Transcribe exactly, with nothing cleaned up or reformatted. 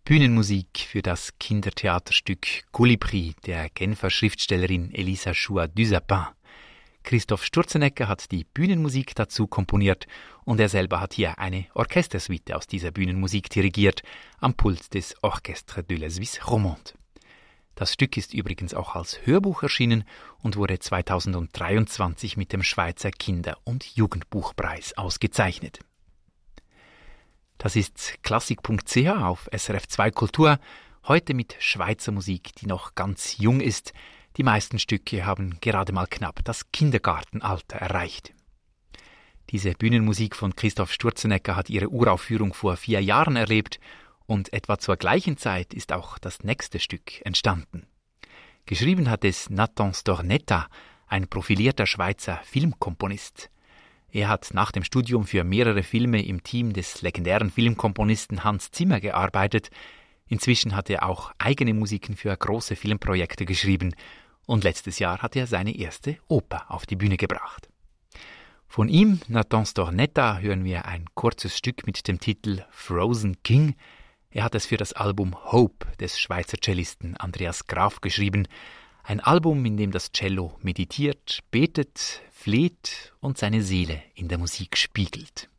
Bühnenmusik für das Kindertheaterstück Colibri der Genfer Schriftstellerin Elisa Chua-Duzapin. Christoph Sturzenegger hat die Bühnenmusik dazu komponiert und er selber hat hier eine Orchestersuite aus dieser Bühnenmusik dirigiert, am Pult des Orchestre de la Suisse Romande. Das Stück ist übrigens auch als Hörbuch erschienen und wurde zweitausenddreiundzwanzig mit dem Schweizer Kinder- und Jugendbuchpreis ausgezeichnet. Das ist klassik punkt c h auf S R F zwei Kultur, heute mit Schweizer Musik, die noch ganz jung ist. Die meisten Stücke haben gerade mal knapp das Kindergartenalter erreicht. Diese Bühnenmusik von Christoph Sturzenegger hat ihre Uraufführung vor vier Jahren erlebt und etwa zur gleichen Zeit ist auch das nächste Stück entstanden. Geschrieben hat es Nathan Stornetta, ein profilierter Schweizer Filmkomponist. Er hat nach dem Studium für mehrere Filme im Team des legendären Filmkomponisten Hans Zimmer gearbeitet. Inzwischen hat er auch eigene Musiken für große Filmprojekte geschrieben und letztes Jahr hat er seine erste Oper auf die Bühne gebracht. Von ihm, Nathan Stornetta, hören wir ein kurzes Stück mit dem Titel Frozen King. Er hat es für das Album Hope des Schweizer Cellisten Andreas Graf geschrieben. Ein Album, in dem das Cello meditiert, betet, fleht und seine Seele in der Musik spiegelt.